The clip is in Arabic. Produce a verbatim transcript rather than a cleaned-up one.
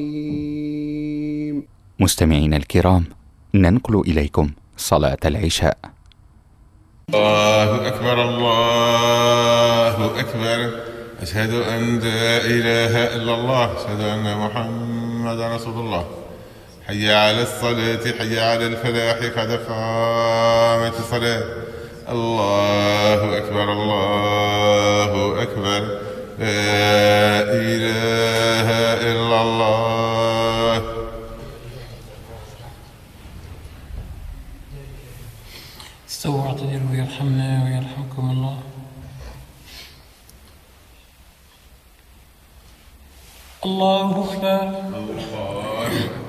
مستمعينا الكرام، ننقل إليكم صلاة العشاء. الله أكبر الله أكبر، أشهد أن لا إله إلا الله، أشهد أن محمدا رسول الله. حي على الصلاة، حي على الفلاح، قد قامت الصلاة. الله أكبر الله أكبر، لا إله إلا الله. استووا اعتدلوا يرحمنا ويرحمكم الله. الله أكبر. الله